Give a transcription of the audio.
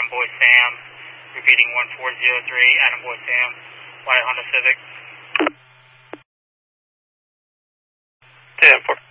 Boy Sam. Repeating 1403, Adam Boy Sam, White Honda Civic. 10-4.